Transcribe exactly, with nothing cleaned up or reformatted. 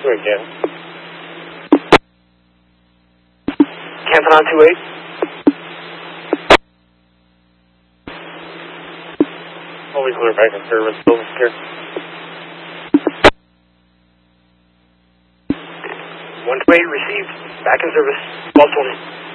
two eight, Dan. Canton on two eight. Fully clear back in service, building secure. one two eight received, back in service, twelve twenty.